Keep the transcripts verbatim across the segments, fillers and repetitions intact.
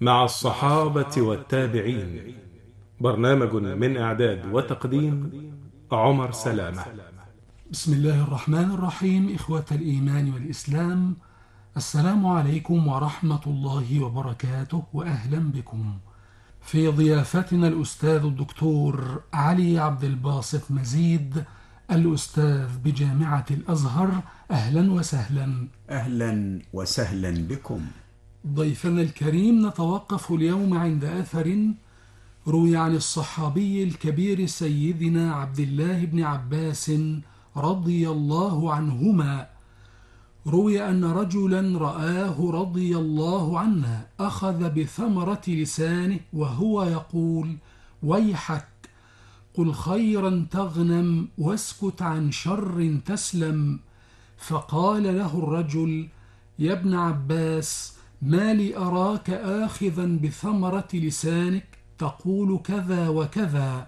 مع الصحابة والتابعين. برنامج من إعداد وتقديم عمر سلامة. بسم الله الرحمن الرحيم. إخوة الإيمان والإسلام، السلام عليكم ورحمة الله وبركاته، وأهلا بكم في ضيافتنا الأستاذ الدكتور علي عبد الباسط مزيد، الأستاذ بجامعة الأزهر. أهلا وسهلا. أهلا وسهلا بكم. ضيفنا الكريم، نتوقف اليوم عند أثر روي عن الصحابي الكبير سيدنا عبد الله بن عباس رضي الله عنهما. روي أن رجلا رآه رضي الله عنه أخذ بثمرة لسانه وهو يقول: ويحك، قل خيرا تغنم واسكت عن شر تسلم. فقال له الرجل: يا ابن عباس، ما لي أراك آخذا بثمرة لسانك تقول كذا وكذا؟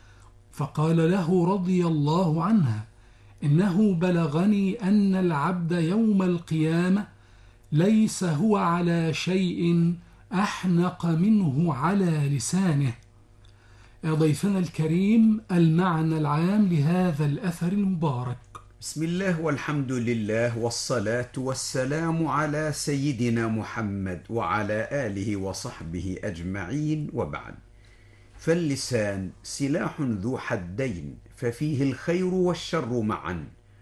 فقال له رضي الله عنه: إنه بلغني أن العبد يوم القيامة ليس هو على شيء أحنق منه على لسانه. يا ضيفنا الكريم، المعنى العام لهذا الأثر المبارك. بسم الله والحمد لله والصلاة والسلام على سيدنا محمد وعلى آله وصحبه أجمعين، وبعد. فاللسان سلاح ذو حدين، ففيه الخير والشر معا،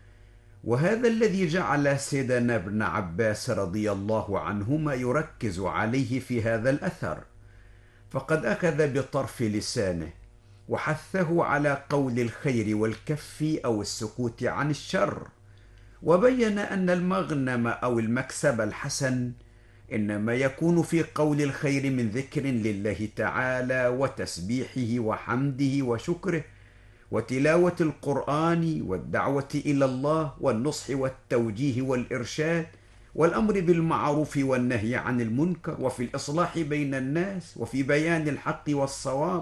وهذا الذي جعل سيدنا ابن عباس رضي الله عنهما يركز عليه في هذا الأثر، فقد أخذ بطرف لسانه وحثه على قول الخير والكف أو السكوت عن الشر، وبين أن المغنم أو المكسب الحسن إنما يكون في قول الخير من ذكر لله تعالى وتسبيحه وحمده وشكره وتلاوة القرآن والدعوة إلى الله والنصح والتوجيه والإرشاد والأمر بالمعروف والنهي عن المنكر، وفي الإصلاح بين الناس، وفي بيان الحق والصواب.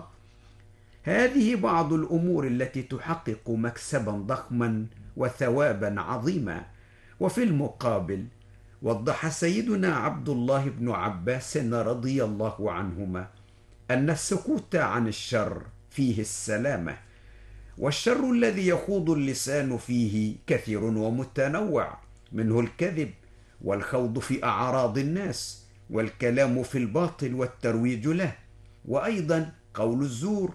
هذه بعض الأمور التي تحقق مكسبا ضخما وثوابا عظيما. وفي المقابل وضح سيدنا عبد الله بن عباس رضي الله عنهما أن السكوت عن الشر فيه السلامة، والشر الذي يخوض اللسان فيه كثير ومتنوع، منه الكذب والخوض في أعراض الناس والكلام في الباطل والترويج له، وأيضا قول الزور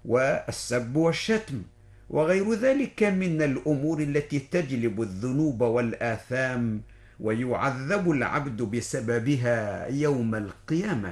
والسب والشتم وغير ذلك من الأمور التي تجلب الذنوب والآثام ويعذب العبد بسببها يوم القيامة.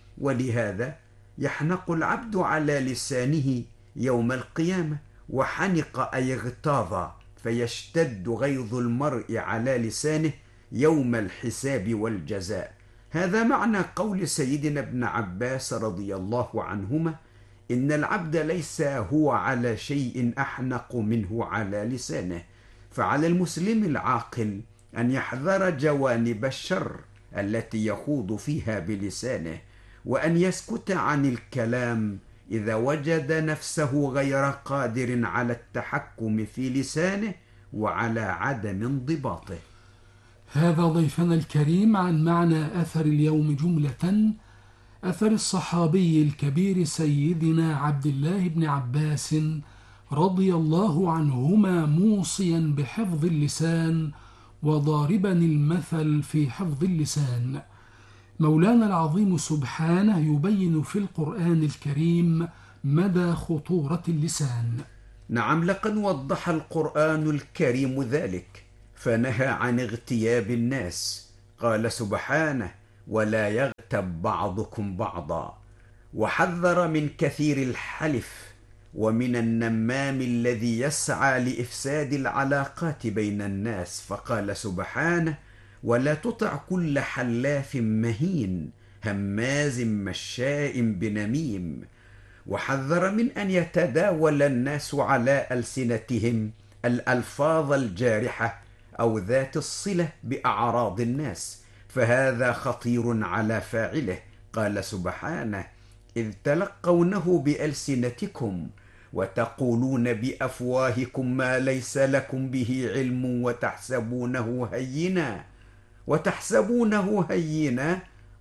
ولهذا يحنق العبد على لسانه يوم القيامة، وحنق أي اغتاظ، فيشتد غيظ المرء على لسانه يوم الحساب والجزاء. هذا معنى قول سيدنا ابن عباس رضي الله عنهما: إن العبد ليس هو على شيء أحنق منه على لسانه. فعلى المسلم العاقل أن يحذر جوانب الشر التي يخوض فيها بلسانه، وأن يسكت عن الكلام إذا وجد نفسه غير قادر على التحكم في لسانه وعلى عدم انضباطه. هذا ضيفنا الكريم عن معنى أثر اليوم جملة. أثر الصحابي الكبير سيدنا عبد الله بن عباس رضي الله عنهما، موصيا بحفظ اللسان وضاربا المثل في حفظ اللسان. مولانا العظيم سبحانه يبين في القرآن الكريم مدى خطورة اللسان. نعم، لقد وضح القرآن الكريم ذلك، فنهى عن اغتياب الناس. قال سبحانه: ولا يغتب بعضكم بعضا، وحذر من كثير الحلف ومن النمام الذي يسعى لإفساد العلاقات بين الناس، فقال سبحانه: ولا تطع كل حلاف مهين هماز مشاء بنميم. وحذر من أن يتداول الناس على ألسنتهم الألفاظ الجارحة أو ذات الصلة بأعراض الناس، فهذا خطير على فاعله. قال سبحانه: إذ تلقونه بألسنتكم وتقولون بأفواهكم ما ليس لكم به علم وتحسبونه هينا وتحسبونه هينا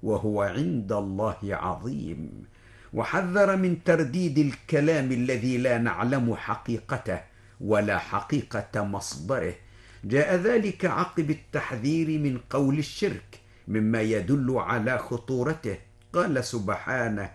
وهو عند الله عظيم. وحذر من ترديد الكلام الذي لا نعلم حقيقته ولا حقيقة مصدره. جاء ذلك عقب التحذير من قول الشرك مما يدل على خطورته. قال سبحانه: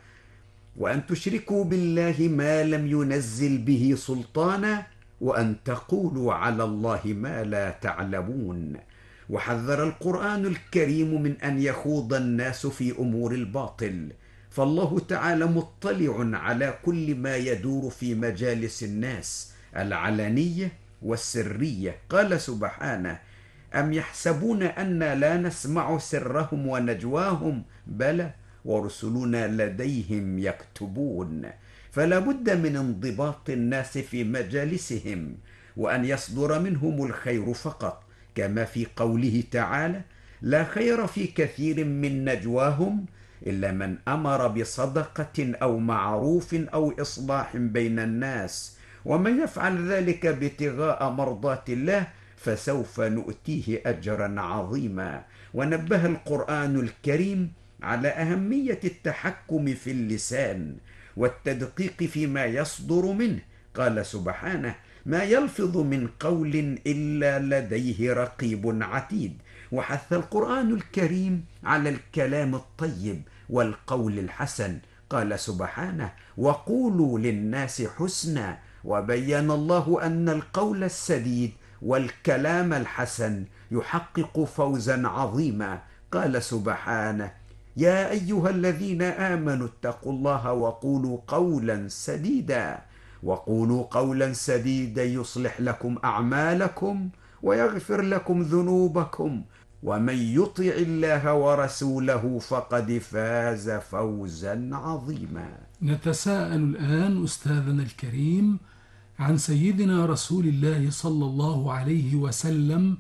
وأن تشركوا بالله ما لم ينزل به سلطانا وأن تقولوا على الله ما لا تعلمون. وحذر القرآن الكريم من أن يخوض الناس في أمور الباطل، فالله تعالى مطلع على كل ما يدور في مجالس الناس العلنية والسرية. قال سبحانه: أم يحسبون أنا لا نسمع سرهم ونجواهم بلى ورسلنا لديهم يكتبون. فلا بد من انضباط الناس في مجالسهم، وأن يصدر منهم الخير فقط، كما في قوله تعالى: لا خير في كثير من نجواهم إلا من أمر بصدقة أو معروف أو إصلاح بين الناس، ومن يفعل ذلك ابتغاء مرضات الله فسوف نؤتيه أجرا عظيما. ونبه القرآن الكريم على أهمية التحكم في اللسان والتدقيق فيما يصدر منه. قال سبحانه: ما يلفظ من قول إلا لديه رقيب عتيد. وحث القرآن الكريم على الكلام الطيب والقول الحسن. قال سبحانه: وقولوا للناس حسنا. وبين الله أن القول السديد والكلام الحسن يحقق فوزا عظيما. قال سبحانه: يا أيها الذين آمنوا اتقوا الله وقولوا قولا سديدا. وقولوا قولا سديدا يصلح لكم أعمالكم ويغفر لكم ذنوبكم ومن يطع الله ورسوله فقد فاز فوزا عظيما. نتساءل الآن أستاذنا الكريم عن سيدنا رسول الله صلى الله عليه وسلم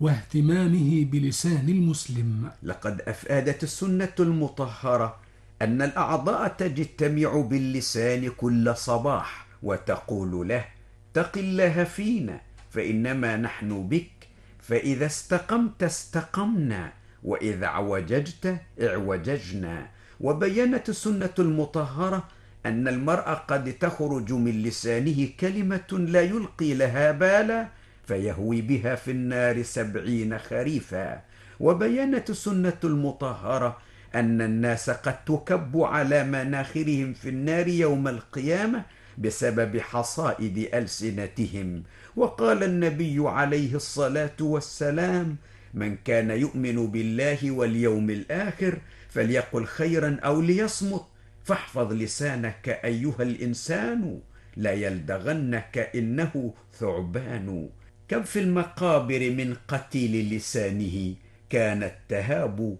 واهتمامه بلسان المسلم. لقد أفادت السنة المطهرة أن الأعضاء تجتمع باللسان كل صباح وتقول له: اتق الله فينا فإنما نحن بك، فإذا استقمت استقمنا وإذا اعوججت اعوججنا. وبينت السنة المطهرة أن المرء قد تخرج من لسانه كلمة لا يلقي لها بالا فيهوي بها في النار سبعين خريفا. وبينت السنة المطهرة أن الناس قد تكب على مناخرهم في النار يوم القيامة بسبب حصائد ألسنتهم. وقال النبي عليه الصلاة والسلام: من كان يؤمن بالله واليوم الآخر فليقل خيرا أو ليصمت، فاحفظ لسانك أيها الإنسان لا يلدغنك إنه ثعبان. كم في المقابر من قتيل لسانه كان التهاب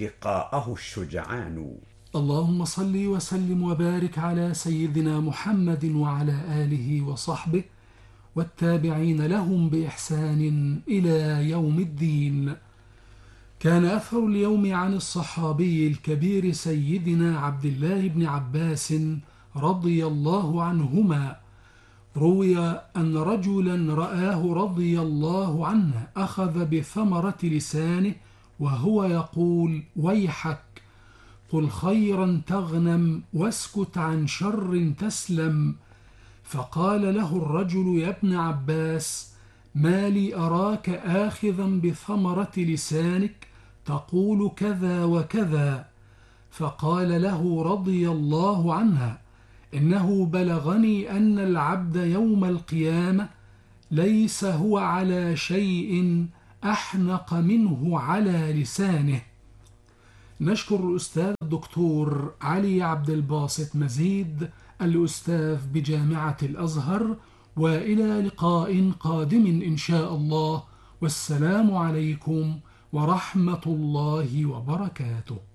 لقاءه الشجعان. اللهم صل وسلم وبارك على سيدنا محمد وعلى آله وصحبه والتابعين لهم بإحسان إلى يوم الدين. كان أثر اليوم عن الصحابي الكبير سيدنا عبد الله بن عباس رضي الله عنهما. روي أن رجلا رآه رضي الله عنه أخذ بثمرة لسانه وهو يقول: ويحك، قل خيرا تغنم واسكت عن شر تسلم. فقال له الرجل: يا ابن عباس، ما لي أراك آخذا بثمرة لسانك تقول كذا وكذا؟ فقال له رضي الله عنه: إنه بلغني أن العبد يوم القيامة ليس هو على شيء أحنق منه على لسانه. نشكر الأستاذ الدكتور علي عبد الباسط مزيد الأستاذ بجامعة الأزهر، وإلى لقاء قادم إن شاء الله، والسلام عليكم ورحمة الله وبركاته.